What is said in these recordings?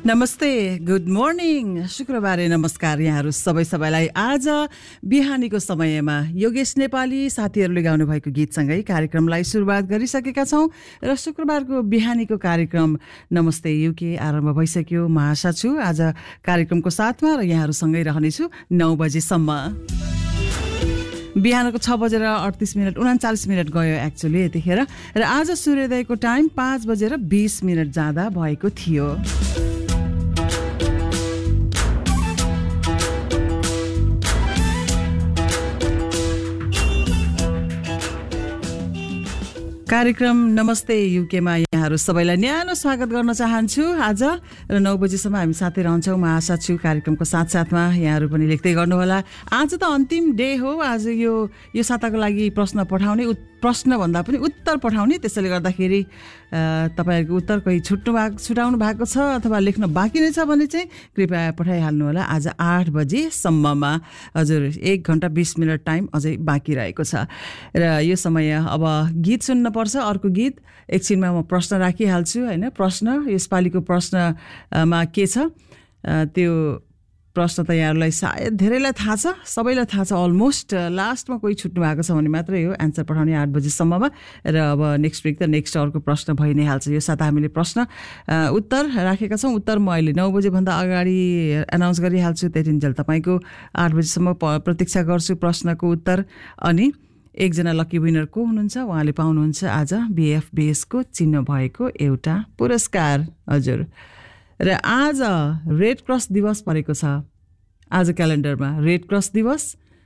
नमस्ते, good morning, शुक्रबारे नमस्कार यहाँहरू सबैलाई। आज बिहानीको समयमा योगेश नेपाली साथीहरूले गाउनु भएको गीतसँगै कार्यक्रमलाई सुरुवात गरिसकेका छौँ र शुक्रबारको बिहानीको कार्यक्रम नमस्ते युके आरम्भ भइसक्यो। म आशा छु आज कार्यक्रमको साथमा र यहाँहरूसँगै रहनेछु 9 बजेसम्म। बिहानको 6:38 39 गयो एक्चुअली यतिखेर, र आज सूर्योदयको टाइम 5:20 जाँदा भएको थियो। कार्यक्रम नमस्ते युकेमा यहाँहरू सबैलाई न्यानो स्वागत गर्न चाहन्छु आज, र 9 बजेसम्म हामी साथै रहन्छौँ। म आशा छु कार्यक्रमको साथसाथमा यहाँहरू पनि लेख्दै गर्नुहोला। आज त अन्तिम डे हो। आज यो साताको लागि प्रश्न पठाउने, प्रश्न भन्दा पनि उत्तर पठाउने, त्यसैले गर्दाखेरि तपाईँहरूको उत्तर कोही छुटाउनु भएको छ अथवा लेख्न बाँकी नै छ भने चाहिँ कृपया पठाइहाल्नु होला। आज 8 बजेसम्ममा हजुर 1 घण्टा 20 मिनट टाइम अझै बाँकी रहेको छ, र यो समय अब गीत सुन्नुपर्छ। अर्को गीत एकछिनमा म प्रश्न राखिहाल्छु होइन। प्रश्न यसपालिको प्रश्नमा के छ त्यो प्रश्न त यहाँहरूलाई सायद धेरैलाई थाहा छ, सबैलाई थाहा छ अलमोस्ट। लास्टमा कोही छुट्नु भएको छ भने मात्रै हो एन्सर पठाउने 8 बजेसम्ममा, र अब नेक्स्ट विक त नेक्स्ट अर्को प्रश्न भइ नै हाल्छ। यो साता हामीले प्रश्न उत्तर राखेका छौँ। उत्तर म अहिले 9 बजेभन्दा अगाडि एनाउन्स गरिहाल्छु। त्यतिन्जेल तपाईँको 8 बजेसम्म प्रतीक्षा गर्छु प्रश्नको उत्तर। अनि एकजना लकी विनर को हुनुहुन्छ, उहाँले पाउनुहुन्छ आज BFBSको चिन्ह भएको एउटा पुरस्कार हजुर। र आज रेड क्रस दिवस परेको छ। आज क्यालेन्डरमा रेड क्रस दिवस,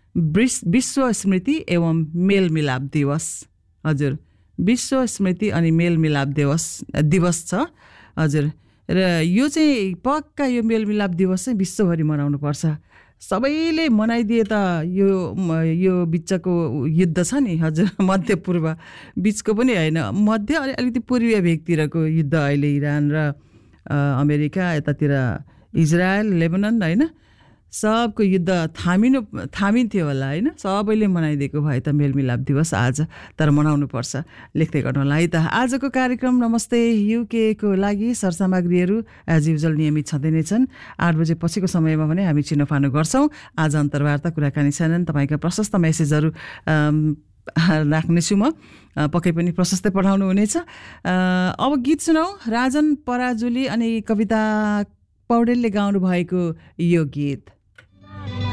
विश्व स्मृति एवं मेलमिलाप दिवस हजुर। विश्व स्मृति अनि मेलमिलाप दिवस छ हजुर। र यो चाहिँ पक्का यो मेलमिलाप दिवस चाहिँ विश्वभरि मनाउनु पर्छ। सबैले मनाइदिए त यो बिचको युद्ध छ नि हजुर, मध्य पूर्व बिचको पनि होइन, मध्य अलिकति पूर्वीय भेगतिरको युद्ध अहिले इरान र अमेरिका, यतातिर इजरायल, लेबनन होइन, सबको युद्ध थामिन्थ्यो होला होइन। सबैले मनाइदिएको भए त मेलमिलाप दिवस आज, तर मनाउनु पर्छ। लेख्दै गर्नु होला है त। आजको कार्यक्रम नमस्ते युके को लागि सरसामग्रीहरू एज युजल नियमित छँदै नै छन्। 8 बजे पछिको समयमा भने हामी चिनोफानो गर्छौँ। आज अन्तर्वार्ता कुराकानी छैनन्, तपाईँका प्रशस्त मेसेजहरू राख्नेछु म, पक्कै पनि प्रशस्तै पठाउनु हुनेछ। अब गीत सुनौ। राजन पराजुली अनि कविता पौडेलले गाउनु भएको यो गीत।